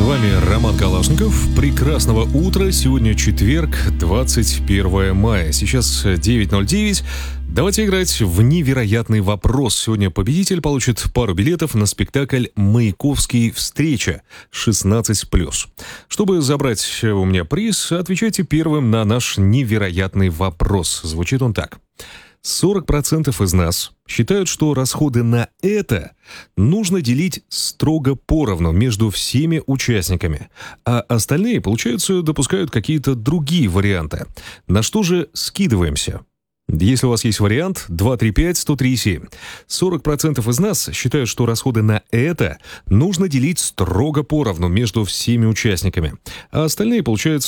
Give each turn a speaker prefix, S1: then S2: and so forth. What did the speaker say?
S1: вами Роман Калашников. Прекрасного утра. Сегодня четверг, 21 мая. Сейчас 9:09. Давайте играть в невероятный вопрос. Сегодня победитель получит пару билетов на спектакль «Маяковский. Встреча» 16+. Чтобы забрать у меня приз, отвечайте первым на наш невероятный вопрос. Звучит он так. 40% из нас считают, что расходы на это нужно делить строго поровну между всеми участниками, а остальные, получается, допускают какие-то другие варианты. На что же скидываемся? Если у вас есть вариант 235-103-7. 40% из нас считают, что расходы на это нужно делить строго поровну между всеми участниками, а остальные, получается,